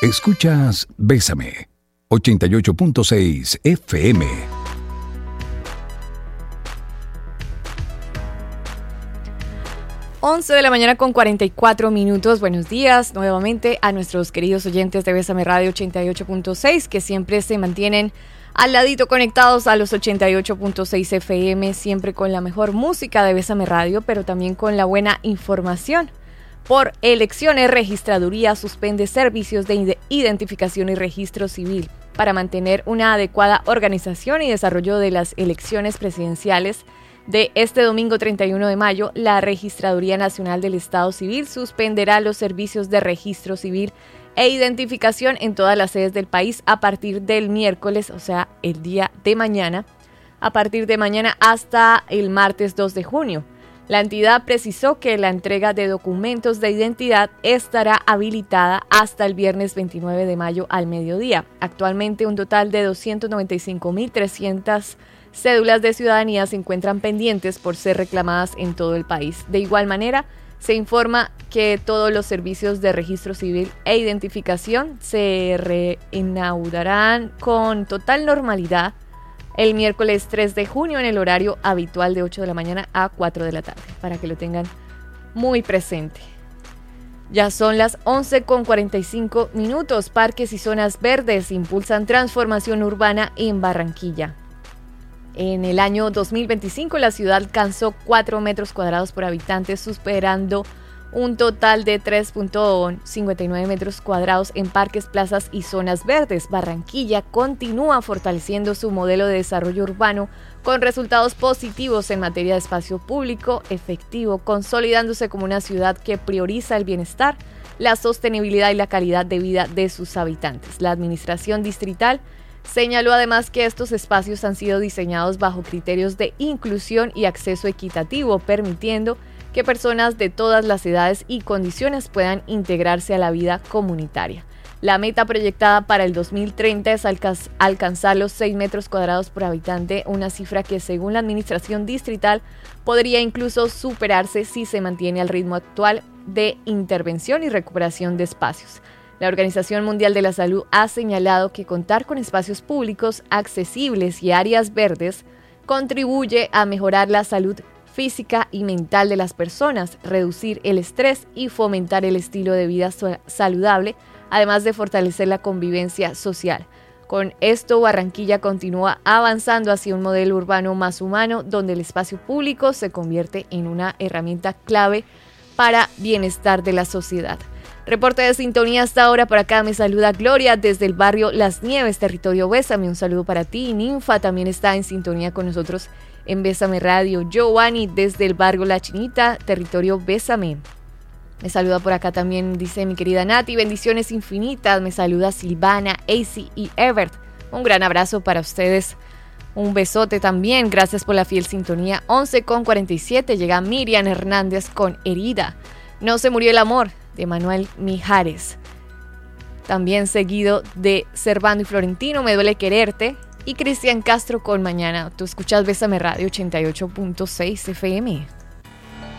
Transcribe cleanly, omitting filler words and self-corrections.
Escuchas Bésame, 88.6 FM. Once de la mañana con 44 minutos. Buenos días nuevamente a nuestros queridos oyentes de Bésame Radio 88.6, que siempre se mantienen al ladito conectados a los 88.6 FM, siempre con la mejor música de Bésame Radio, pero también con la buena información. Por elecciones, Registraduría suspende servicios de identificación y registro civil para mantener una adecuada organización y desarrollo de las elecciones presidenciales de este domingo 31 de mayo. La Registraduría Nacional del Estado Civil suspenderá los servicios de registro civil e identificación en todas las sedes del país a partir del miércoles, o sea, el día de mañana, a partir de mañana hasta el martes 2 de junio. La entidad precisó que la entrega de documentos de identidad estará habilitada hasta el viernes 29 de mayo al mediodía. Actualmente un total de 295.300 cédulas de ciudadanía se encuentran pendientes por ser reclamadas en todo el país. De igual manera, se informa que todos los servicios de registro civil e identificación se reanudarán con total normalidad el miércoles 3 de junio en el horario habitual de 8 de la mañana a 4 de la tarde, para que lo tengan muy presente. Ya son las 11:45 minutos. Parques y zonas verdes impulsan transformación urbana en Barranquilla. En el año 2025 la ciudad alcanzó 4 metros cuadrados por habitante, superando un total de 3.59 metros cuadrados en parques, plazas y zonas verdes. Barranquilla continúa fortaleciendo su modelo de desarrollo urbano con resultados positivos en materia de espacio público efectivo, consolidándose como una ciudad que prioriza el bienestar, la sostenibilidad y la calidad de vida de sus habitantes. La administración distrital señaló además que estos espacios han sido diseñados bajo criterios de inclusión y acceso equitativo, permitiendo que personas de todas las edades y condiciones puedan integrarse a la vida comunitaria. La meta proyectada para el 2030 es alcanzar los 6 metros cuadrados por habitante, una cifra que según la administración distrital podría incluso superarse si se mantiene al ritmo actual de intervención y recuperación de espacios. La Organización Mundial de la Salud ha señalado que contar con espacios públicos accesibles y áreas verdes contribuye a mejorar la salud física y mental de las personas, reducir el estrés y fomentar el estilo de vida saludable, además de fortalecer la convivencia social. Con esto, Barranquilla continúa avanzando hacia un modelo urbano más humano, donde el espacio público se convierte en una herramienta clave para bienestar de la sociedad. Reporte de sintonía hasta ahora. Por acá me saluda Gloria desde el barrio Las Nieves, territorio Bésame. Un saludo para ti. Ninfa también está en sintonía con nosotros en Bésame Radio. Giovanni desde el barrio La Chinita, territorio Bésame. Me saluda por acá también, dice mi querida Nati, bendiciones infinitas. Me saluda Silvana, AC y Evert. Un gran abrazo para ustedes. Un besote también. Gracias por la fiel sintonía. 11:47 llega Miriam Hernández con Herida. No se murió el amor, de Manuel Mijares. También seguido de Servando y Florentino, Me duele quererte. Y Cristian Castro con Mañana. Tú escuchas Bésame Radio 88.6 FM.